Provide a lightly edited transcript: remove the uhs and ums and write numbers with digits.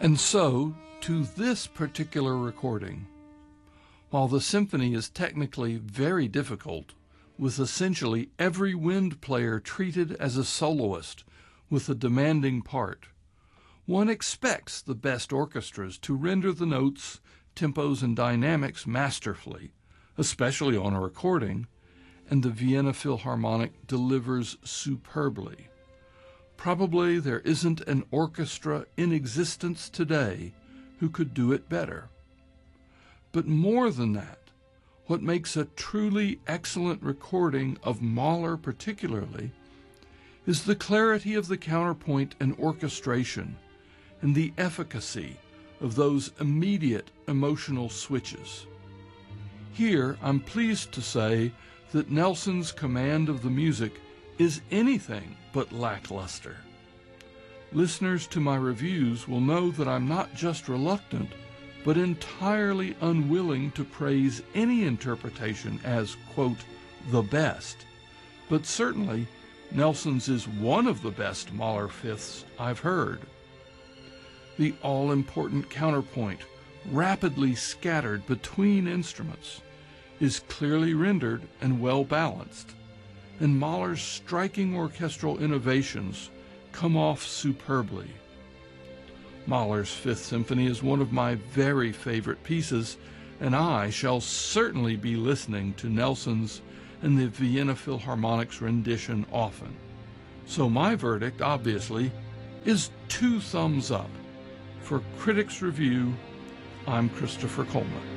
And so, to this particular recording. While the symphony is technically very difficult, with essentially every wind player treated as a soloist with a demanding part, one expects the best orchestras to render the notes, tempos, and dynamics masterfully, especially on a recording, and the Vienna Philharmonic delivers superbly. Probably there isn't an orchestra in existence today who could do it better. But more than that, what makes a truly excellent recording of Mahler particularly is the clarity of the counterpoint and orchestration and the efficacy of those immediate emotional switches. Here, I'm pleased to say that Nelson's command of the music is anything but lackluster. Listeners to my reviews will know that I'm not just reluctant, but entirely unwilling to praise any interpretation as, quote, the best. But certainly, Nelson's is one of the best Mahler fifths I've heard. The all-important counterpoint, rapidly scattered between instruments, is clearly rendered and well-balanced, and Mahler's striking orchestral innovations come off superbly. Mahler's Fifth Symphony is one of my very favorite pieces, and I shall certainly be listening to Nelson's and the Vienna Philharmonic's rendition often. So my verdict, obviously, is 2 thumbs up. For Critics Review, I'm Christopher Coleman.